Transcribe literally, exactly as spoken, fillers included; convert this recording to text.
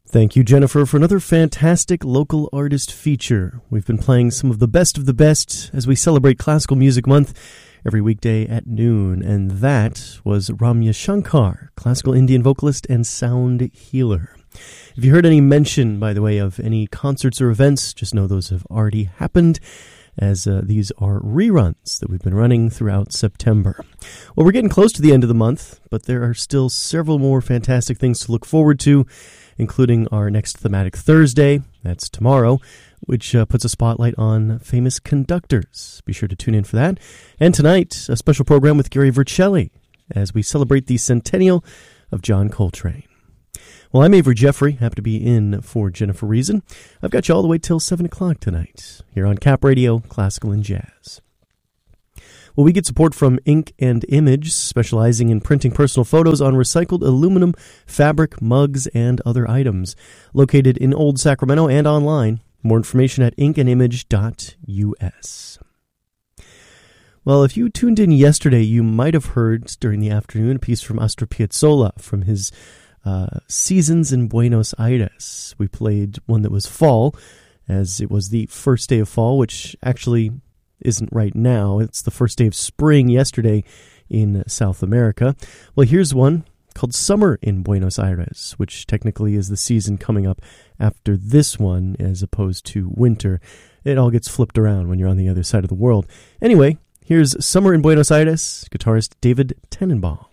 Thank you, Jennifer, for another fantastic local artist feature. We've been playing some of the best of the best as we celebrate Classical Music Month every weekday at noon, and that was Ramya Shankar, classical Indian vocalist and sound healer. If you heard any mention, by the way, of any concerts or events, just know those have already happened, as uh, these are reruns that we've been running throughout September. Well, we're getting close to the end of the month, but there are still several more fantastic things to look forward to, including our next Thematic Thursday, that's tomorrow, which uh, puts a spotlight on famous conductors. Be sure to tune in for that. And tonight, a special program with Gary Vercelli as we celebrate the centennial of John Coltrane. Well, I'm Avery Jeffrey, happy to be in for Jennifer Reason. I've got you all the way till seven o'clock tonight, here on Cap Radio, Classical and Jazz. Well, we get support from Ink and Image, specializing in printing personal photos on recycled aluminum, fabric, mugs, and other items. Located in Old Sacramento and online. More information at ink and image dot u s. Well, if you tuned in yesterday, you might have heard during the afternoon a piece from Astor Piazzolla from his uh, Seasons in Buenos Aires. We played one that was fall, as it was the first day of fall, which actually isn't right now. It's the first day of spring yesterday in South America. Well, here's one called Summer in Buenos Aires, which technically is the season coming up after this one as opposed to winter. It all gets flipped around when you're on the other side of the world. Anyway, here's Summer in Buenos Aires, guitarist David Tenenbaum.